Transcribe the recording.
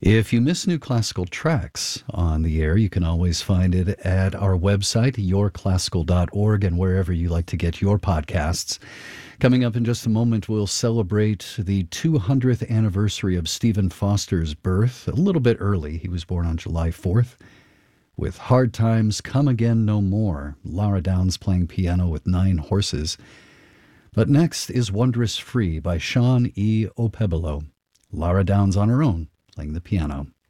If you miss new classical tracks on the air, you can always find it at our website, yourclassical.org, and wherever you like to get your podcasts. Coming up in just a moment, we'll celebrate the 200th anniversary of Stephen Foster's birth, a little bit early. He was born on July 4th. With Hard Times Come Again No More, Laura Downs playing piano with 9 horses. But next is Wondrous Free by Sean E. Opebolo. Laura Downs on her own, playing the piano.